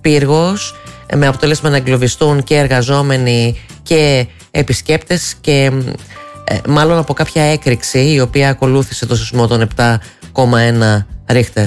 πύργος, με αποτέλεσμα να εγκλωβιστούν και εργαζόμενοι και επισκέπτες, και μάλλον από κάποια έκρηξη η οποία ακολούθησε το σεισμό των 7,1 Ρίχτερ.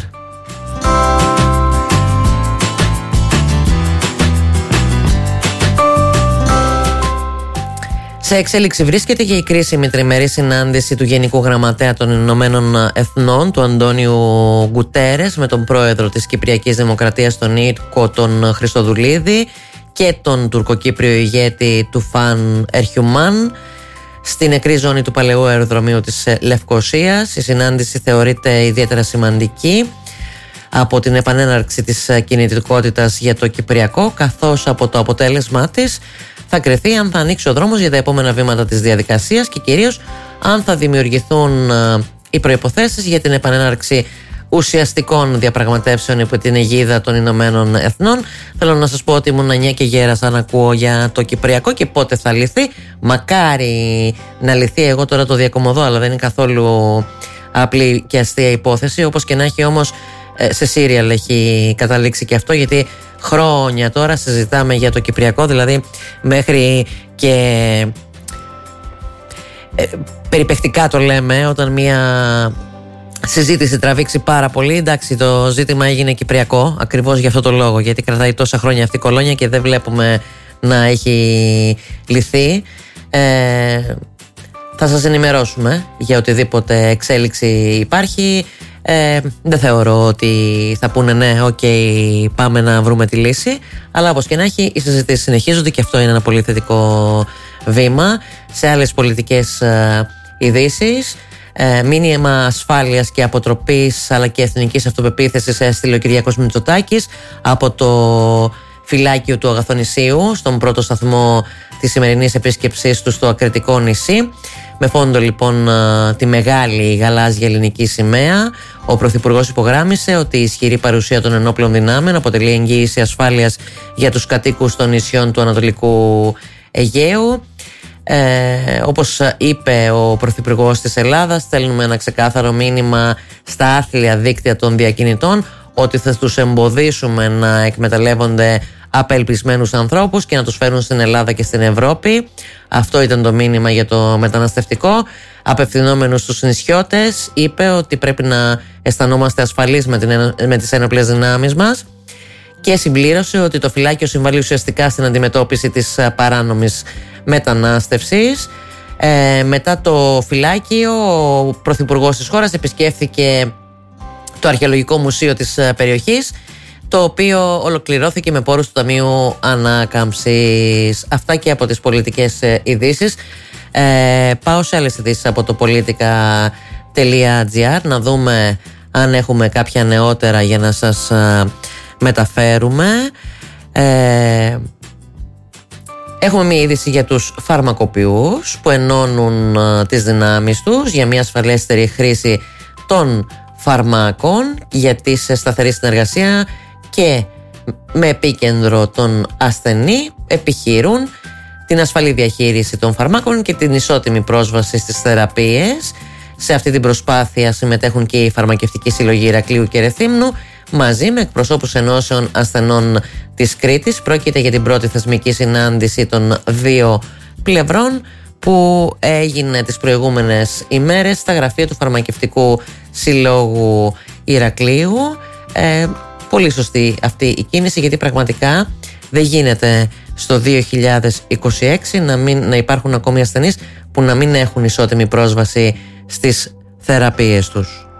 Σε εξέλιξη βρίσκεται και η κρίσιμη τριμερή συνάντηση του Γενικού Γραμματέα των Ηνωμένων Εθνών, του Αντώνιου Γκουτέρες, με τον πρόεδρο της Κυπριακής Δημοκρατίας, τον Νίκο τον Χριστοδουλίδη, και τον τουρκοκύπριο ηγέτη του Φαν Ερχιουμάν, στην νεκρή ζώνη του παλαιού αεροδρομίου της Λευκωσίας. Η συνάντηση θεωρείται ιδιαίτερα σημαντική από την επανέναρξη της κινητικότητας για το Κυπριακό, καθώς από το αποτέλεσμά της θα κριθεί αν θα ανοίξει ο δρόμος για τα επόμενα βήματα της διαδικασίας και κυρίως αν θα δημιουργηθούν οι προϋποθέσεις για την επανέναρξη ουσιαστικών διαπραγματεύσεων υπό την αιγίδα των Ηνωμένων Εθνών. Θέλω να σας πω ότι ήμουν 9 και γέρασα να ακούω για το Κυπριακό και πότε θα λυθεί. Μακάρι να λυθεί, εγώ τώρα το διακομωδώ, αλλά δεν είναι καθόλου απλή και αστεία υπόθεση. Όπως και να έχει όμως, σε σύριαλ έχει καταλήξει και αυτό, γιατί χρόνια τώρα συζητάμε για το Κυπριακό, δηλαδή μέχρι και περιπεκτικά το λέμε, όταν μια συζήτηση τραβήξει πάρα πολύ. Εντάξει, το ζήτημα έγινε Κυπριακό ακριβώς για αυτό το λόγο, γιατί κρατάει τόσα χρόνια αυτή η κολόνια και δεν βλέπουμε να έχει λυθεί. Θα σας ενημερώσουμε για οτιδήποτε εξέλιξη υπάρχει. Δεν θεωρώ ότι θα πούνε ναι, πάμε να βρούμε τη λύση, αλλά όπως και να έχει, οι συζητήσεις συνεχίζονται και αυτό είναι ένα πολύ θετικό βήμα. Σε άλλες πολιτικές ειδήσεις, μήνυμα ασφάλειας και αποτροπής αλλά και εθνικής αυτοπεποίθησης έστειλε ο Κυριάκος Μητσοτάκης από το φυλάκιο του Αγαθονησίου, στον πρώτο σταθμό της σημερινής επίσκεψής του στο Ακριτικό νησί. Με φόντο λοιπόν τη μεγάλη γαλάζια ελληνική σημαία, ο Πρωθυπουργός υπογράμμισε ότι η ισχυρή παρουσία των ενόπλων δυνάμεων αποτελεί εγγύηση ασφάλειας για τους κατοίκους των νησιών του Ανατολικού Αιγαίου. Όπως είπε ο Πρωθυπουργός της Ελλάδας, στέλνουμε ένα ξεκάθαρο μήνυμα στα άθλια δίκτυα των διακινητών ότι θα τους εμποδίσουμε να εκμεταλλεύονται απελπισμένους ανθρώπους και να τους φέρουν στην Ελλάδα και στην Ευρώπη. Αυτό ήταν το μήνυμα για το μεταναστευτικό. Απευθυνόμενος στους νησιώτες, είπε ότι πρέπει να αισθανόμαστε ασφαλείς με τις ένοπλες δυνάμεις μας, και συμπλήρωσε ότι το φυλάκιο συμβάλλει ουσιαστικά στην αντιμετώπιση της παράνομης μετανάστευσης. Μετά το φυλάκιο, ο Πρωθυπουργός της χώρας επισκέφθηκε το Αρχαιολογικό Μουσείο της περιοχής, το οποίο ολοκληρώθηκε με πόρους του Ταμείου Ανάκαμψης. Αυτά και από τις πολιτικές ειδήσεις. Πάω σε άλλες ειδήσεις από το politica.gr να δούμε αν έχουμε κάποια νεότερα για να σας μεταφέρουμε. Έχουμε μια είδηση για τους φαρμακοποιούς που ενώνουν τις δυνάμεις τους για μια ασφαλέστερη χρήση των φαρμάκων, γιατί σε σταθερή συνεργασία και με επίκεντρο τον ασθενή επιχειρούν την ασφαλή διαχείριση των φαρμάκων και την ισότιμη πρόσβαση στις θεραπείες. Σε αυτή την προσπάθεια συμμετέχουν και οι φαρμακευτικοί σύλλογοι Ηρακλείου και Ρεθύμνου μαζί με εκπροσώπους ενώσεων ασθενών της Κρήτης. Πρόκειται για την πρώτη θεσμική συνάντηση των δύο πλευρών που έγινε τις προηγούμενες ημέρες στα γραφεία του Φαρμακευτικού Συλλόγου Ηρακλείου. Πολύ σωστή αυτή η κίνηση, γιατί πραγματικά δεν γίνεται στο 2026 να υπάρχουν ακόμη ασθενείς που να μην έχουν ισότιμη πρόσβαση στις θεραπείες τους.